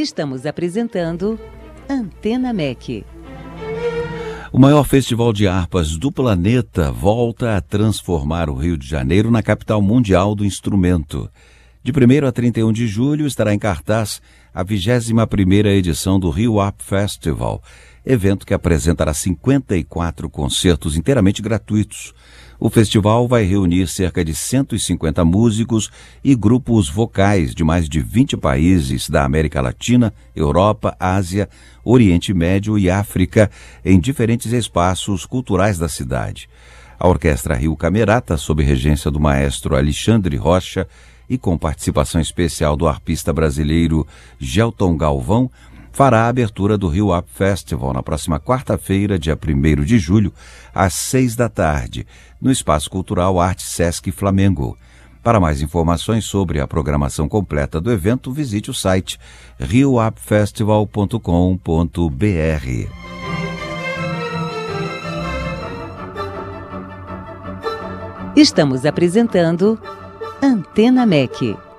Estamos apresentando Antena MEC. O maior festival de harpas do planeta volta a transformar o Rio de Janeiro na capital mundial do instrumento. De 1º a 31 de julho estará em cartaz a 21ª edição do Rio Harp Festival, evento que apresentará 54 concertos inteiramente gratuitos. O festival vai reunir cerca de 150 músicos e grupos vocais de mais de 20 países da América Latina, Europa, Ásia, Oriente Médio e África, em diferentes espaços culturais da cidade. A Orquestra Rio Camerata, sob regência do maestro Alexandre Rocha e com participação especial do harpista brasileiro Gelton Galvão, fará a abertura do Rio Harp Festival na próxima quarta-feira, dia 1º de julho, às 6 da tarde, no Espaço Cultural Arte Sesc Flamengo. Para mais informações sobre a programação completa do evento, visite o site rioharpfestival.com.br. Estamos apresentando Antena MEC.